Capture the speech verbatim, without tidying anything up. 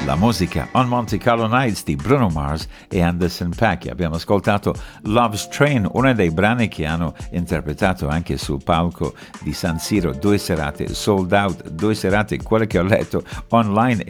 la musica On Monte Carlo Nights di Bruno Mars e Anderson .Paak. Abbiamo ascoltato Love's Train, uno dei brani che hanno interpretato anche sul palco di San Siro, due serate sold out, due serate, quelle che ho letto online